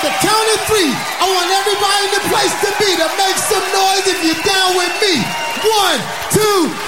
the count of three, I want everybody in the place to be to make some noise if you're down with me. 1, 2,